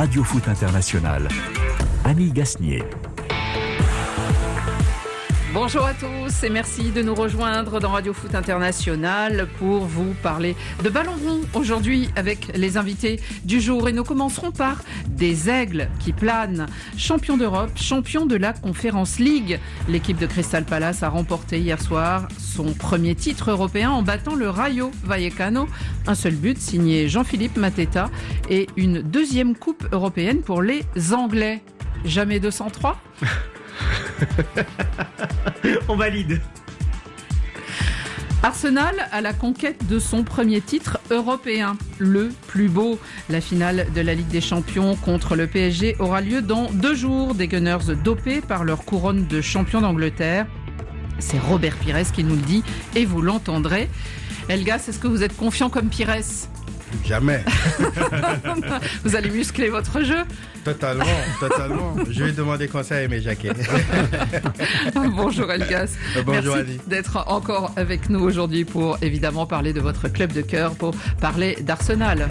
Radio Foot International. Annie Gasnier. Bonjour à tous et merci de nous rejoindre dans Radio Foot International pour vous parler de ballon rond aujourd'hui avec les invités du jour. Et nous commencerons par des aigles qui planent. Champion d'Europe, champion de la Conference League. L'équipe de Crystal Palace a remporté hier soir son premier titre européen en battant le Rayo Vallecano. Un seul but signé Jean-Philippe Mateta et une deuxième coupe européenne pour les Anglais. Jamais 203 ? On valide. Arsenal à la conquête de son premier titre européen, le plus beau. La finale de la Ligue des Champions contre le PSG aura lieu dans 2 jours. Des Gunners dopés par leur couronne de champion d'Angleterre. C'est Robert Pires qui nous le dit et vous l'entendrez. Elgas, est-ce que vous êtes confiant comme Pires ? Jamais. Vous allez muscler votre jeu ? Totalement. Je vais demander conseil à mes jaquets. Bonjour Elgas. Bonjour Merci Ali. d'être encore avec nous aujourd'hui pour évidemment parler de votre club de cœur, pour parler d'Arsenal.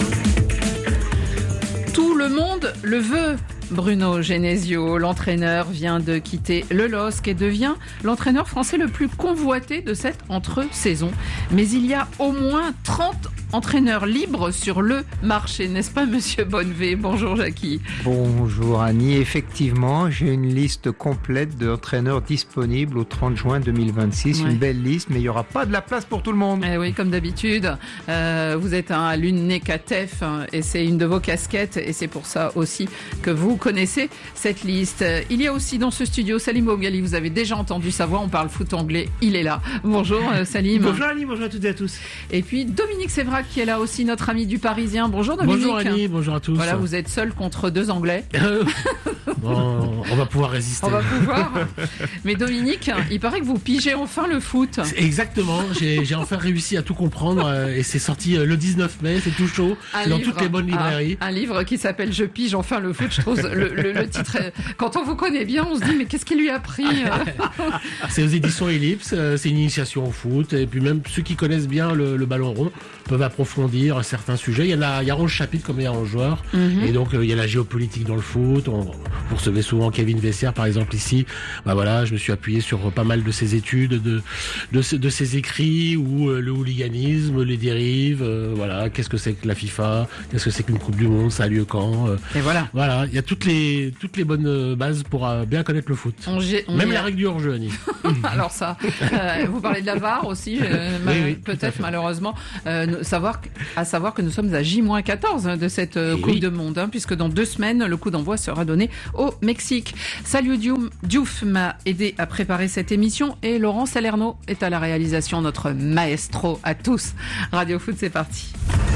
Tout le monde le veut. Bruno Genesio, l'entraîneur, vient de quitter le LOSC et devient l'entraîneur français le plus convoité de cette entre-saison. Mais il y a au moins 30 entraîneurs libres sur le marché, n'est-ce pas Monsieur Bonnevé ? Bonjour Jackie. Bonjour Annie, effectivement, j'ai une liste complète d'entraîneurs disponibles au 30 juin 2026, Ouais. Une belle liste, mais il n'y aura pas de la place pour tout le monde. Eh oui, comme d'habitude, vous êtes un l'UNECATEF et c'est une de vos casquettes et c'est pour ça aussi que vous connaissez cette liste. Il y a aussi dans ce studio Salim Boughali, vous avez déjà entendu sa voix, on parle foot anglais, il est là. Bonjour Salim. Bonjour Annie, bonjour à toutes et à tous. Et puis Dominique Sévrac qui est là aussi, notre ami du Parisien. Bonjour Dominique. Bonjour Annie, bonjour à tous. Voilà, vous êtes seul contre 2 Anglais. Bon, on va pouvoir résister. On va pouvoir. Mais Dominique, il paraît que vous pigez enfin le foot. Exactement, j'ai enfin réussi à tout comprendre et c'est sorti le 19 mai, c'est tout chaud, c'est dans toutes les bonnes librairies. Un livre qui s'appelle Je pige enfin le foot. Je trouve le titre, quand on vous connaît bien, on se dit mais qu'est-ce qui lui a pris C'est aux éditions Ellipse, c'est une initiation au foot et puis même ceux qui connaissent bien le ballon rond peuvent approfondir certains sujets. Il y a 11 chapitres comme il y a 11 joueurs et donc il y a la géopolitique dans le foot. Vous recevez souvent Kevin Vessière par exemple ici. Bah voilà, je me suis appuyé sur pas mal de ses études, de ses écrits ou le hooliganisme, les dérives, voilà, qu'est-ce que c'est que la FIFA, qu'est-ce que c'est qu'une Coupe du Monde, ça a lieu quand Et voilà. Voilà, il y a toutes les bonnes bases pour bien connaître le foot. Même la règle du hors-jeu, Annie. Alors ça, vous parlez de la VAR aussi, Oui, peut-être malheureusement, savoir que nous sommes à J-14 de cette Coupe du Monde, puisque dans 2 semaines, le coup d'envoi sera donné au Mexique. Salut Diouf m'a aidé à préparer cette émission et Laurent Salerno est à la réalisation, notre maestro à tous. Radio Foot, c'est parti.